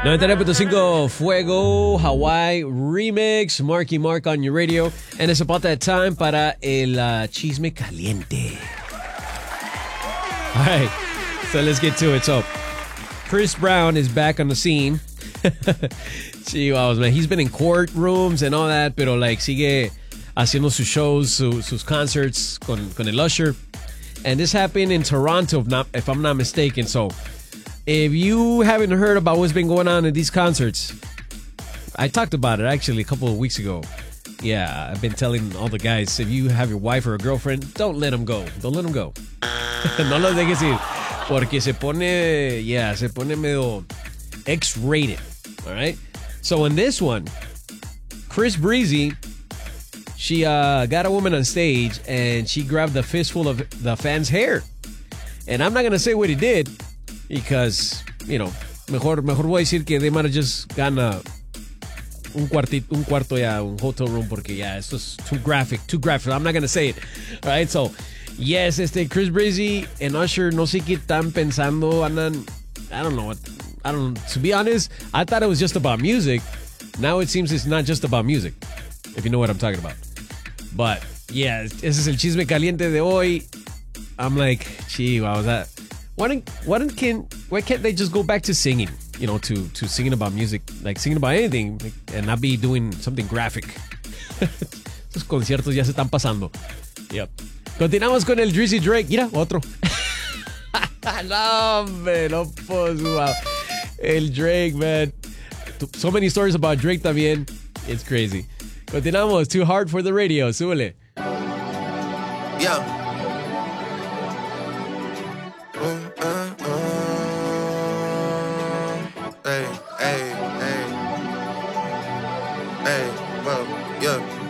99.5 Fuego, Hawaii Remix, Marky Mark on your radio. And it's about that time para el chisme caliente. All right, so let's get to it. So, Chris Brown is back on the scene. Chihuahuas, man. He's been in courtrooms and all that, pero like sigue haciendo sus shows, sus concerts con el Usher. And this happened in Toronto, if I'm not mistaken. So, if you haven't heard about what's been going on at these concerts, I talked about it actually a couple of weeks ago. Yeah, I've been telling all the guys, if you have your wife or a girlfriend, don't let them go. Don't let them go. No los dejes ir. Porque se pone medio X-rated. All right? So in this one, Chris Breezy, she got a woman on stage and she grabbed a fistful of the fan's hair. And I'm not going to say what he did because, you know, mejor voy a decir que they might have just gotten un cuarto ya, un hotel room porque ya, esto es too graphic. I'm not going to say it. All right? So, yes, Chris Breezy and Usher, no sé qué están pensando, andan, I don't know. To be honest, I thought it was just about music. Now it seems it's not just about music, if you know what I'm talking about. But, yeah, ese es el chisme caliente de hoy. I'm like, gee, wow, that. Why can't they just go back to singing? You know, to singing about music, like singing about anything, like, and not be doing something graphic. Esos conciertos ya se están pasando. Yep. Continuamos con el Drizzy Drake. Mira, otro. No, hombre, no puedo sudar. El Drake, man. So many stories about Drake también. It's crazy. Continuamos. Too hard for the radio. Súbele. Yeah. Hey, well, yeah.